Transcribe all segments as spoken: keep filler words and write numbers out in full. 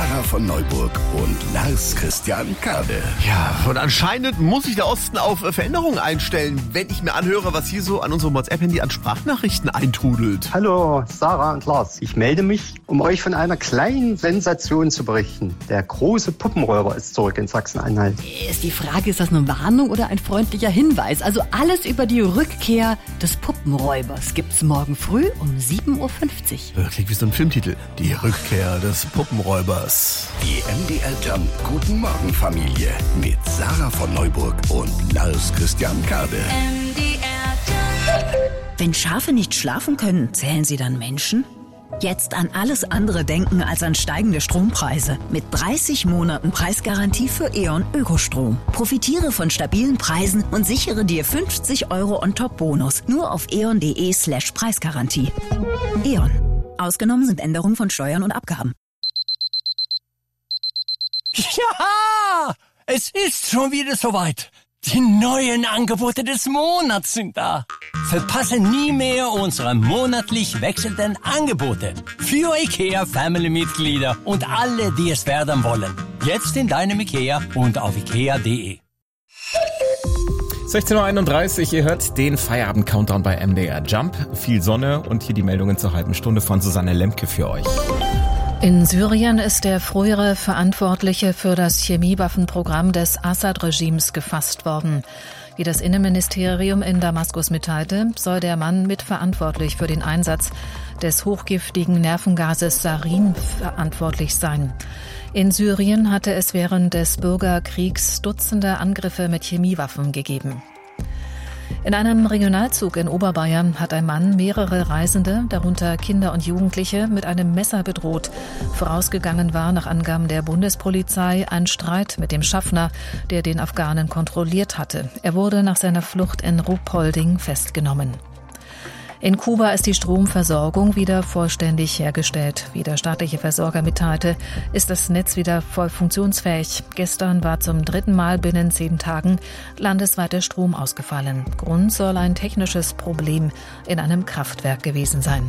Sarah von Neuburg und Lars Christian Kade. Ja, und anscheinend muss sich der Osten auf Veränderungen einstellen, wenn ich mir anhöre, was hier so an unserem WhatsApp-Handy an Sprachnachrichten eintrudelt. Hallo, Sarah und Lars. Ich melde mich, um euch von einer kleinen Sensation zu berichten. Der große Puppenräuber ist zurück in Sachsen-Anhalt. Ist die Frage, ist das eine Warnung oder ein freundlicher Hinweis? Also alles über die Rückkehr des Puppenräubers gibt's morgen früh um sieben Uhr fünfzig. Klingt wie so ein Filmtitel. Die Rückkehr des Puppenräubers. Die M D R Jump Guten Morgen Familie mit Sarah von Neuburg und Lars Christian Kade. M D R Jump. Wenn Schafe nicht schlafen können, zählen sie dann Menschen? Jetzt an alles andere denken als an steigende Strompreise. Mit dreißig Monaten Preisgarantie für E.ON Ökostrom. Profitiere von stabilen Preisen und sichere dir fünfzig Euro On-Top-Bonus. Nur auf eon.de slash Preisgarantie. E.ON. Ausgenommen sind Änderungen von Steuern und Abgaben. Ja, es ist schon wieder soweit. Die neuen Angebote des Monats sind da. Verpasse nie mehr unsere monatlich wechselnden Angebote. Für IKEA Family-Mitglieder und alle, die es werden wollen. Jetzt in deinem IKEA und auf ikea punkt de. sechzehn Uhr einunddreißig, ihr hört den Feierabend-Countdown bei M D R Jump. Viel Sonne und hier die Meldungen zur halben Stunde von Susanne Lemke für euch. In Syrien ist der frühere Verantwortliche für das Chemiewaffenprogramm des Assad-Regimes gefasst worden. Wie das Innenministerium in Damaskus mitteilte, soll der Mann mitverantwortlich für den Einsatz des hochgiftigen Nervengases Sarin verantwortlich sein. In Syrien hatte es während des Bürgerkriegs Dutzende Angriffe mit Chemiewaffen gegeben. In einem Regionalzug in Oberbayern hat ein Mann mehrere Reisende, darunter Kinder und Jugendliche, mit einem Messer bedroht. Vorausgegangen war nach Angaben der Bundespolizei ein Streit mit dem Schaffner, der den Afghanen kontrolliert hatte. Er wurde nach seiner Flucht in Ruhpolding festgenommen. In Kuba ist die Stromversorgung wieder vollständig hergestellt. Wie der staatliche Versorger mitteilte, ist das Netz wieder voll funktionsfähig. Gestern war zum dritten Mal binnen zehn Tagen landesweit der Strom ausgefallen. Grund soll ein technisches Problem in einem Kraftwerk gewesen sein.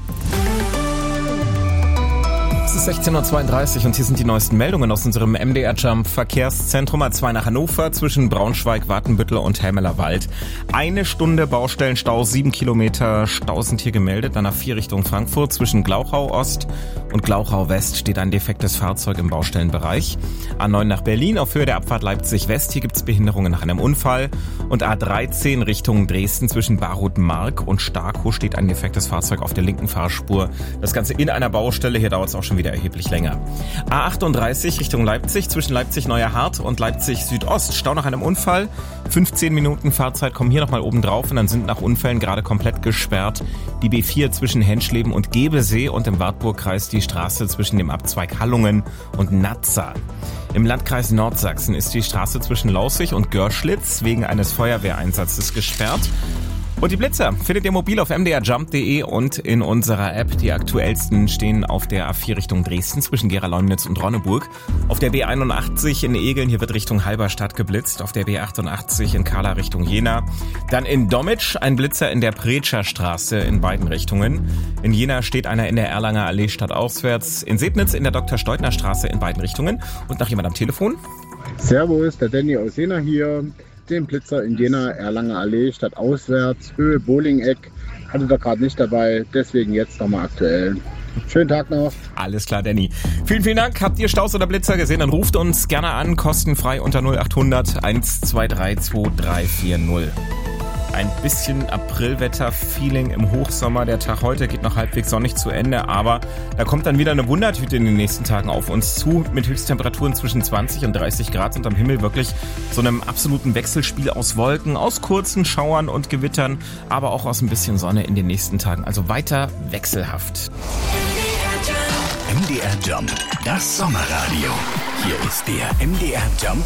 Es ist sechzehn Uhr zweiunddreißig und hier sind die neuesten Meldungen aus unserem M D R Jump Verkehrszentrum A zwei nach Hannover zwischen Braunschweig, Watenbüttel und Helmelerwald. Eine Stunde Baustellenstau, sieben Kilometer Staus sind hier gemeldet. Dann nach vier Richtung Frankfurt zwischen Glauchau Ost und Glauchau West steht ein defektes Fahrzeug im Baustellenbereich. A neun nach Berlin auf Höhe der Abfahrt Leipzig West. Hier gibt es Behinderungen nach einem Unfall. Und A dreizehn Richtung Dresden zwischen Barut-Mark und Starkow steht ein defektes Fahrzeug auf der linken Fahrspur. Das Ganze in einer Baustelle. Hier dauert es auch schon wieder erheblich länger. A achtunddreißig Richtung Leipzig zwischen Leipzig-Neuerhardt und Leipzig-Südost. Stau nach einem Unfall. fünfzehn Minuten Fahrzeit kommen hier nochmal oben drauf und dann sind nach Unfällen gerade komplett gesperrt die B vier zwischen Henschleben und Gebesee und im Wartburgkreis die Straße zwischen dem Abzweig Hallungen und Nazza. Im Landkreis Nordsachsen ist die Straße zwischen Laußig und Görschlitz wegen eines Feuerwehreinsatzes gesperrt. Und die Blitzer findet ihr mobil auf m d r jump punkt de und in unserer App. Die aktuellsten stehen auf der A vier Richtung Dresden zwischen Gera-Leumnitz und Ronneburg. Auf der B einundachtzig in Egeln, hier wird Richtung Halberstadt geblitzt. Auf der B achtundachtzig in Kahla Richtung Jena. Dann in Dommitsch ein Blitzer in der Pretscher Straße in beiden Richtungen. In Jena steht einer in der Erlanger Allee stadtauswärts. In Sebnitz in der Doktor Steutner Straße in beiden Richtungen. Und noch jemand am Telefon? Servus, der Danny aus Jena hier. Den Blitzer in Jena, Erlanger Allee, stadtauswärts, Höhe Bowling-Eck. Hatte da gerade nicht dabei, deswegen jetzt nochmal aktuell. Schönen Tag noch. Alles klar, Danny. Vielen, vielen Dank. Habt ihr Staus oder Blitzer gesehen? Dann ruft uns gerne an, kostenfrei unter null achthundert eins zwei drei zwei drei vier null. Ein bisschen Aprilwetter-Feeling im Hochsommer. Der Tag heute geht noch halbwegs sonnig zu Ende, aber da kommt dann wieder eine Wundertüte in den nächsten Tagen auf uns zu, mit Höchsttemperaturen zwischen zwanzig und dreißig Grad und am Himmel wirklich so einem absoluten Wechselspiel aus Wolken, aus kurzen Schauern und Gewittern, aber auch aus ein bisschen Sonne in den nächsten Tagen. Also weiter wechselhaft. M D R Jump, das Sommerradio. Hier ist der M D R Jump